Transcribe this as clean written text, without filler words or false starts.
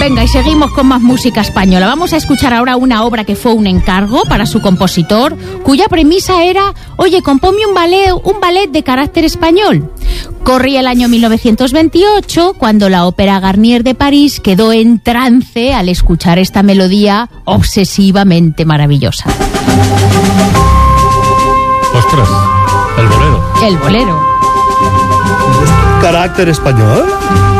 Venga, y seguimos con más música española. Vamos a escuchar ahora una obra que fue un encargo para su compositor, cuya premisa era: oye, compónme un ballet de carácter español. Corría el año 1928, cuando la Ópera Garnier de París quedó en trance al escuchar esta melodía obsesivamente maravillosa. ¡Ostras! El bolero. El bolero. ¿Carácter español?